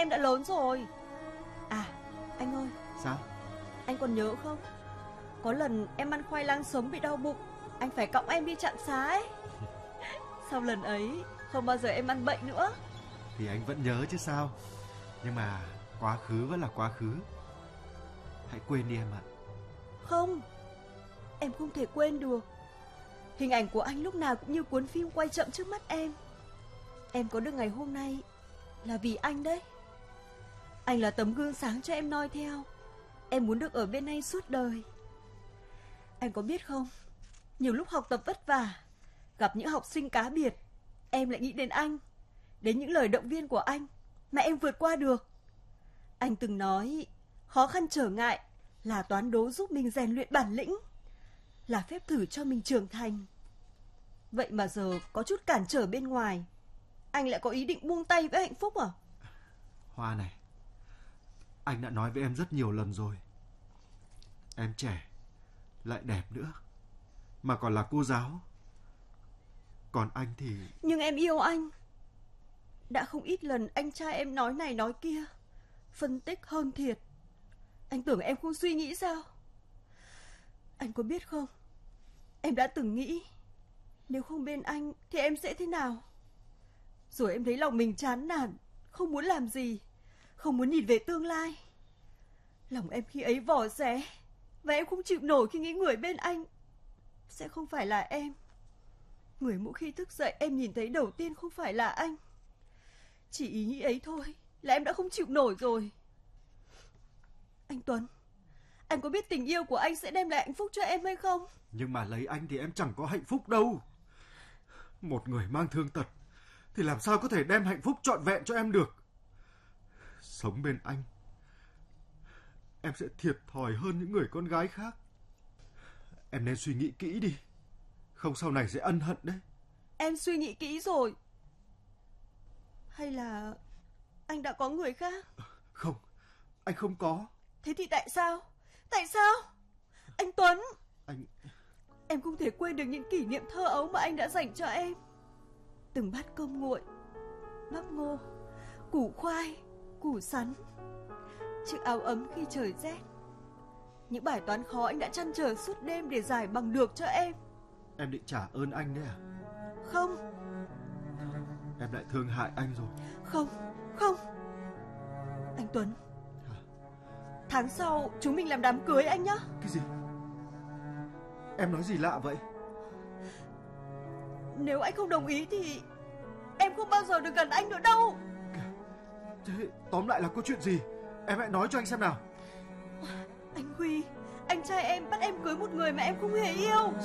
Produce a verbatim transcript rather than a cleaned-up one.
em đã lớn rồi. À, anh ơi. Sao? Anh còn nhớ không? Có lần em ăn khoai lang sống bị đau bụng, anh phải cõng em đi trạm xá ấy. Sau lần ấy, không bao giờ em ăn bệnh nữa. Thì anh vẫn nhớ chứ sao. Nhưng mà quá khứ vẫn là quá khứ. Hãy quên đi em ạ. Không, em không thể quên được. Hình ảnh của anh lúc nào cũng như cuốn phim quay chậm trước mắt em. Em có được ngày hôm nay là vì anh đấy. Anh là tấm gương sáng cho em noi theo. Em muốn được ở bên anh suốt đời. Anh có biết không, nhiều lúc học tập vất vả, gặp những học sinh cá biệt, em lại nghĩ đến anh, đến những lời động viên của anh mà em vượt qua được. Anh từng nói, khó khăn trở ngại là toán đố giúp mình rèn luyện bản lĩnh, là phép thử cho mình trưởng thành. Vậy mà giờ có chút cản trở bên ngoài, anh lại có ý định buông tay với hạnh phúc à? Hoa này, anh đã nói với em rất nhiều lần rồi. Em trẻ, lại đẹp nữa, mà còn là cô giáo. Còn anh thì... Nhưng em yêu anh. Đã không ít lần anh trai em nói này nói kia, phân tích hơn thiệt. Anh tưởng em không suy nghĩ sao? Anh có biết không, em đã từng nghĩ nếu không bên anh thì em sẽ thế nào. Rồi em thấy lòng mình chán nản, không muốn làm gì, không muốn nhìn về tương lai. Lòng em khi ấy vỏ rẽ, và em không chịu nổi khi nghĩ người bên anh sẽ không phải là em. Người mỗi khi thức dậy em nhìn thấy đầu tiên không phải là anh. Chỉ ý nghĩ ấy thôi là em đã không chịu nổi rồi. Anh Tuấn, anh có biết tình yêu của anh sẽ đem lại hạnh phúc cho em hay không? Nhưng mà lấy anh thì em chẳng có hạnh phúc đâu. Một người mang thương tật thì làm sao có thể đem hạnh phúc trọn vẹn cho em được. Sống bên anh, em sẽ thiệt thòi hơn những người con gái khác. Em nên suy nghĩ kỹ đi, không sau này sẽ ân hận đấy. Em suy nghĩ kỹ rồi. Hay là anh đã có người khác? Không, anh không có. Thế thì tại sao? Tại sao? Anh Tuấn, Anh... Em không thể quên được những kỷ niệm thơ ấu mà anh đã dành cho em. Từng bát cơm nguội, bắp ngô, củ khoai, củ sắn, chiếc áo ấm khi trời rét. Những bài toán khó anh đã trăn trở suốt đêm để giải bằng được cho em. Em định trả ơn anh đấy à? Không. Em lại thương hại anh rồi. Không, không. Anh Tuấn, Hả? tháng sau chúng mình làm đám cưới anh nhé. Cái gì? Em nói gì lạ vậy? Nếu anh không đồng ý thì em không bao giờ được gần anh nữa đâu. Thế tóm lại là có chuyện gì? Em hãy nói cho anh xem nào. Anh Huy, anh trai em bắt em cưới một người mà em không hề yêu.